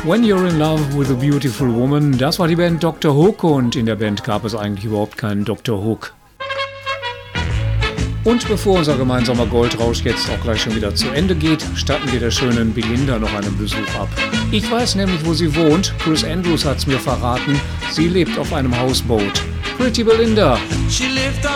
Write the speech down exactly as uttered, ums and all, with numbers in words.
When You're in Love with a Beautiful Woman, das war die Band Doktor Hook und in der Band gab es eigentlich überhaupt keinen Doktor Hook. Und bevor unser gemeinsamer Goldrausch jetzt auch gleich schon wieder zu Ende geht, statten wir der schönen Belinda noch einen Besuch ab. Ich weiß nämlich, wo sie wohnt. Chris Andrews hat's mir verraten. Sie lebt auf einem Hausboot. Pretty Belinda.